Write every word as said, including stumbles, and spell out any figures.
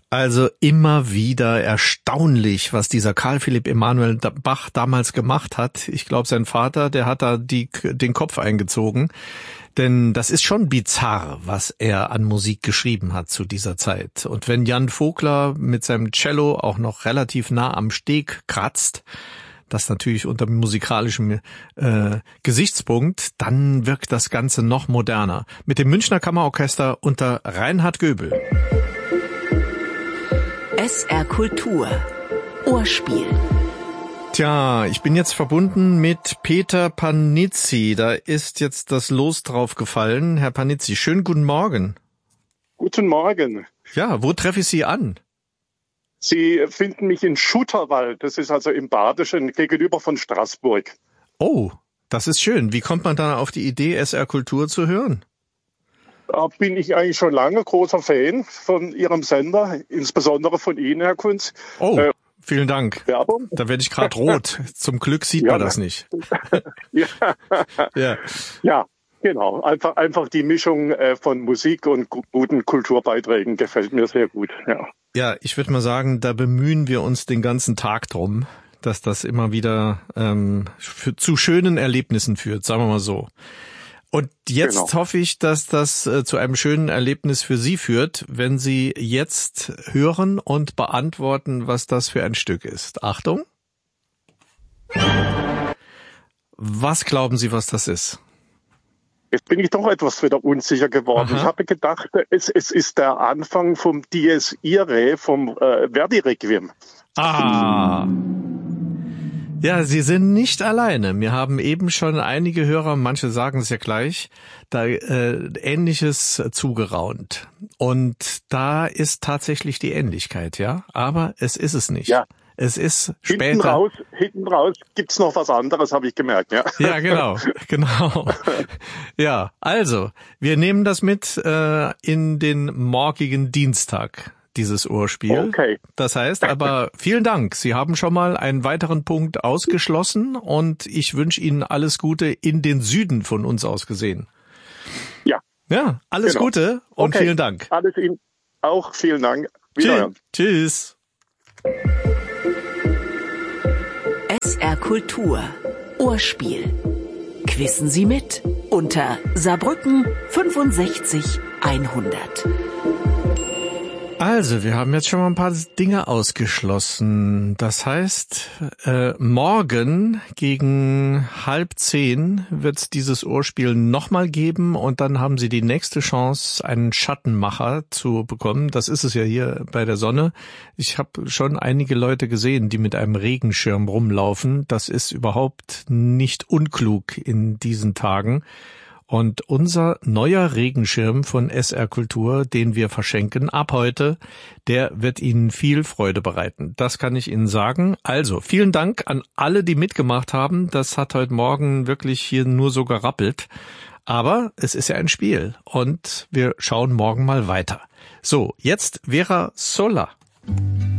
Also immer wieder erstaunlich, was dieser Karl Philipp Emanuel Bach damals gemacht hat. Ich glaube, sein Vater, der hat da die, den Kopf eingezogen. Denn das ist schon bizarr, was er an Musik geschrieben hat zu dieser Zeit. Und wenn Jan Vogler mit seinem Cello auch noch relativ nah am Steg kratzt, das natürlich unter musikalischem äh, Gesichtspunkt, dann wirkt das Ganze noch moderner. Mit dem Münchner Kammerorchester unter Reinhard Göbel. S R Kultur. Ohrspiel. Tja, ich bin jetzt verbunden mit Peter Panizzi. Da ist jetzt das Los drauf gefallen. Herr Panizzi, schönen guten Morgen. Guten Morgen. Ja, wo treffe ich Sie an? Sie finden mich in Schutterwald. Das ist also im Badischen gegenüber von Straßburg. Oh, das ist schön. Wie kommt man da auf die Idee, S R Kultur zu hören? Da bin ich eigentlich schon lange großer Fan von Ihrem Sender, insbesondere von Ihnen, Herr Kunz. Oh, äh, vielen Dank. Werbung? Da werde ich gerade rot. Zum Glück sieht Ja, man das nicht. ja. Ja. Ja, genau. Einfach, einfach die Mischung äh, von Musik und gu- guten Kulturbeiträgen gefällt mir sehr gut. Ja. Ja, ich würde mal sagen, da bemühen wir uns den ganzen Tag drum, dass das immer wieder ähm, für, zu schönen Erlebnissen führt, sagen wir mal so. Und jetzt Genau. hoffe ich, dass das äh, zu einem schönen Erlebnis für Sie führt, wenn Sie jetzt hören und beantworten, was das für ein Stück ist. Achtung. Was glauben Sie, was das ist? Jetzt bin ich doch etwas wieder unsicher geworden. Aha. Ich habe gedacht, es, es ist der Anfang vom Dies Irae, vom äh, Verdi-Requiem. Ah. Ja, Sie sind nicht alleine. Mir haben eben schon einige Hörer, manche sagen es ja gleich, da äh, Ähnliches zugeraunt. Und da ist tatsächlich die Ähnlichkeit, ja. Aber es ist es nicht. Ja. Es ist Hinten später. raus, hinten raus gibt's noch was anderes, habe ich gemerkt, ja. Ja, genau, genau. Ja, also, wir nehmen das mit äh, in den morgigen Dienstag, dieses Ohrspiel. Okay. Das heißt aber, vielen Dank. Sie haben schon mal einen weiteren Punkt ausgeschlossen und ich wünsche Ihnen alles Gute in den Süden von uns aus gesehen. Ja. Ja, alles Genau. Gute und Okay. vielen Dank. Alles Ihnen auch, vielen Dank. Wiederhören. Tschüss. S R Kultur. Ohrspiel. Quissen Sie mit unter Saarbrücken fünfundsechzig hundert. Also, wir haben jetzt schon mal ein paar Dinge ausgeschlossen. Das heißt, äh, morgen gegen halb zehn wird es dieses Ohrspiel nochmal geben und dann haben Sie die nächste Chance, einen Schattenmacher zu bekommen. Das ist es ja hier bei der Sonne. Ich habe schon einige Leute gesehen, die mit einem Regenschirm rumlaufen. Das ist überhaupt nicht unklug in diesen Tagen. Und unser neuer Regenschirm von S R Kultur, den wir verschenken ab heute, der wird Ihnen viel Freude bereiten. Das kann ich Ihnen sagen. Also, vielen Dank an alle, die mitgemacht haben. Das hat heute Morgen wirklich hier nur so gerappelt. Aber es ist ja ein Spiel und wir schauen morgen mal weiter. So, jetzt Vera Sola.